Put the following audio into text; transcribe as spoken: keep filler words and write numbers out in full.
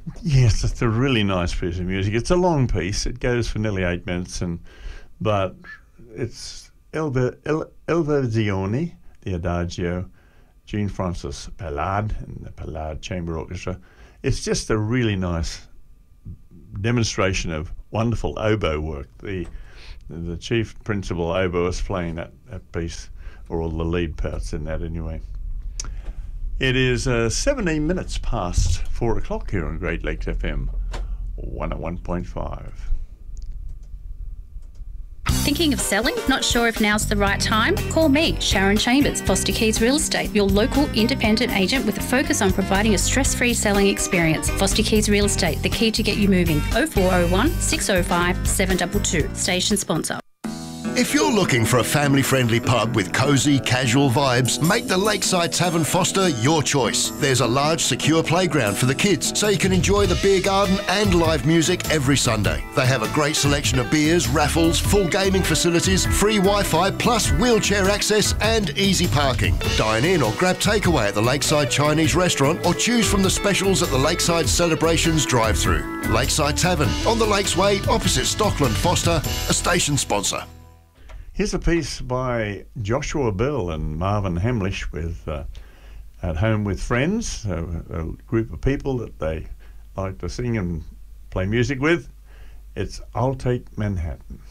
Yes, it's a really nice piece of music. It's a long piece. It goes for nearly eight minutes, and but it's Il, Il, Il Verzioni, the Adagio, Gene Francis Ballade, and the Ballade Chamber Orchestra. It's just a really nice demonstration of wonderful oboe work. The the chief principal oboist playing that, that piece, or all the lead parts in that anyway. It is uh, seventeen minutes past four o'clock here on Great Lakes F M one oh one point five. Thinking of selling? Not sure if now's the right time? Call me, Sharon Chambers, Foster Keys Real Estate, your local independent agent with a focus on providing a stress-free selling experience. Foster Keys Real Estate, the key to get you moving. oh four oh one, six oh five, seven two two. Station sponsor. If you're looking for a family-friendly pub with cosy, casual vibes, make the Lakeside Tavern Foster your choice. There's a large, secure playground for the kids, so you can enjoy the beer garden and live music every Sunday. They have a great selection of beers, raffles, full gaming facilities, free Wi-Fi, plus wheelchair access and easy parking. Dine in or grab takeaway at the Lakeside Chinese Restaurant, or choose from the specials at the Lakeside Celebrations drive-through. Lakeside Tavern, on the Lakes Way, opposite Stockland Foster, a station sponsor. Here's a piece by Joshua Bell and Marvin Hamlish with uh, At Home with Friends, a, a group of people that they like to sing and play music with. It's I'll Take Manhattan.